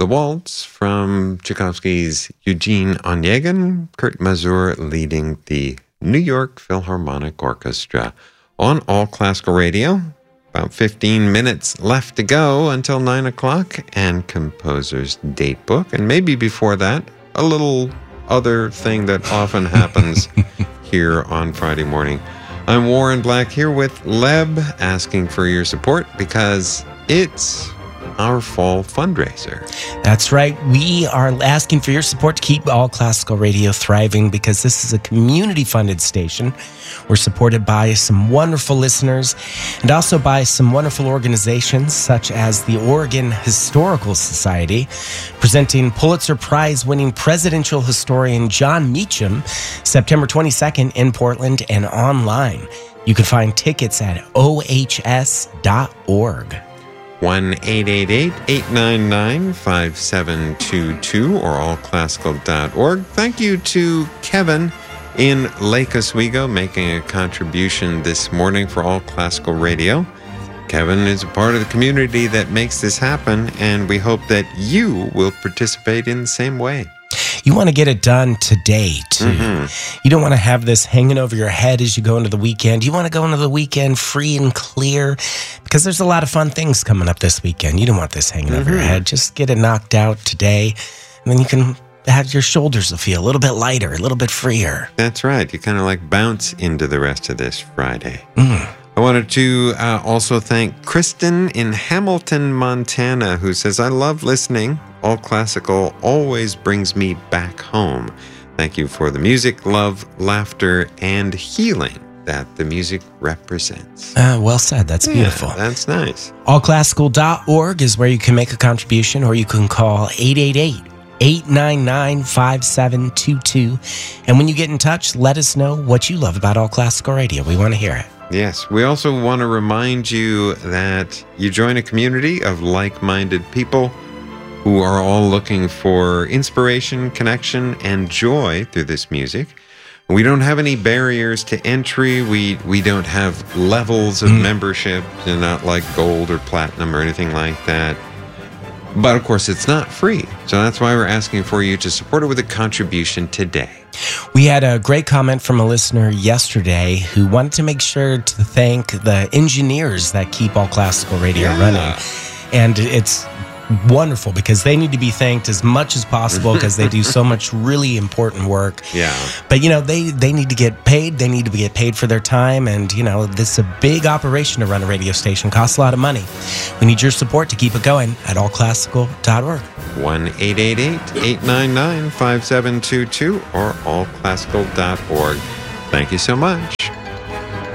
The Waltz from Tchaikovsky's Eugene Onegin, Kurt Mazur leading the New York Philharmonic Orchestra on All Classical Radio. About 15 minutes left to go until 9 o'clock and composer's date book. And maybe before that, a little other thing that often happens here on Friday morning. I'm Warren Black here with Leb, asking for your support because it's our fall fundraiser. That's right. We are asking for your support to keep All Classical Radio thriving because this is a community-funded station. We're supported by some wonderful listeners and also by some wonderful organizations such as the Oregon Historical Society, presenting Pulitzer Prize-winning presidential historian John Meacham, September 22nd in Portland and online. You can find tickets at ohs.org. 1-888-899-5722 or allclassical.org. Thank you to Kevin in Lake Oswego making a contribution this morning for All Classical Radio. Kevin is a part of the community that makes this happen, and we hope that you will participate in the same way. You want to get it done today, too. Mm-hmm. You don't want to have this hanging over your head as you go into the weekend. You want to go into the weekend free and clear because there's a lot of fun things coming up this weekend. You don't want this hanging over your head. Just get it knocked out today, and then you can have your shoulders will feel a little bit lighter, a little bit freer. That's right. You kind of like bounce into the rest of this Friday. I wanted to also thank Kristen in Hamilton, Montana, who says, I love listening. All Classical always brings me back home. Thank you for the music, love, laughter, and healing that the music represents. Well said. That's beautiful. That's nice. Allclassical.org is where you can make a contribution, or you can call 888-899-5722. And when you get in touch, let us know what you love about All Classical Radio. We want to hear it. Yes, we also want to remind you that you join a community of like-minded people who are all looking for inspiration, connection, and joy through this music. We don't have any barriers to entry. We don't have levels of membership. They're not like gold or platinum or anything like that. But of course, it's not free. So that's why we're asking for you to support it with a contribution today. We had a great comment from a listener yesterday who wanted to make sure to thank the engineers that keep All Classical Radio running. And it's wonderful because they need to be thanked as much as possible because they do so much really important work. Yeah. But, you know, they need to get paid. They need to get paid for their time. And, you know, this is a big operation to run a radio station. Costs a lot of money. We need your support to keep it going at allclassical.org. 1-888-899-5722 or allclassical.org. Thank you so much.